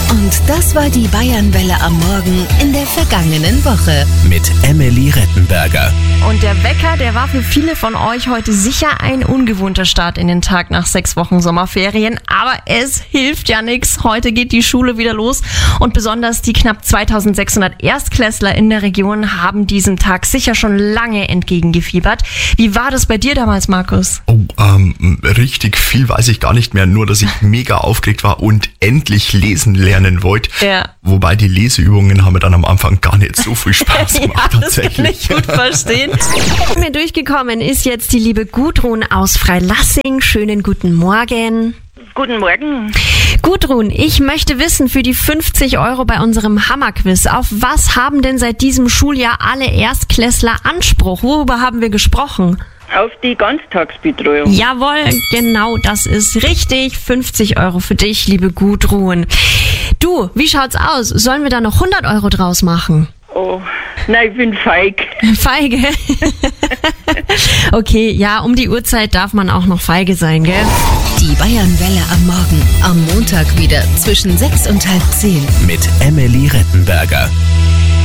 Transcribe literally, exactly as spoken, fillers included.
Und das war die Bayernwelle am Morgen in der vergangenen Woche. Mit Emily Rettenberger. Und der Wecker, der war für viele von euch heute sicher ein ungewohnter Start in den Tag nach sechs Wochen Sommerferien. Aber es hilft ja nichts. Heute geht die Schule wieder los. Und besonders die knapp zweitausendsechshundert Erstklässler in der Region haben diesem Tag sicher schon lange entgegengefiebert. Wie war das bei dir damals, Markus? Oh, ähm, richtig viel weiß ich gar nicht mehr. Nur, dass ich mega aufgeregt war und endlich lesen lernen wollte. Ja. Wobei die Leseübungen haben mir dann am Anfang gar nicht so viel Spaß gemacht. Ja, das kann ich gut verstehen. Mir durchgekommen ist jetzt die liebe Gudrun aus Freilassing. Schönen guten Morgen. Guten Morgen. Gudrun, ich möchte wissen, für die fünfzig Euro bei unserem Hammerquiz, auf was haben denn seit diesem Schuljahr alle Erstklässler Anspruch? Worüber haben wir gesprochen? Auf die Ganztagsbetreuung. Jawohl, genau, das ist richtig. fünfzig Euro für dich, liebe Gudrun. Du, wie schaut's aus? Sollen wir da noch hundert Euro draus machen? Oh, nein, ich bin feig. Feige? Okay, ja, um die Uhrzeit darf man auch noch feige sein, gell? Die Bayernwelle am Morgen, am Montag wieder zwischen sechs und halb zehn. Mit Emily Rettenberger.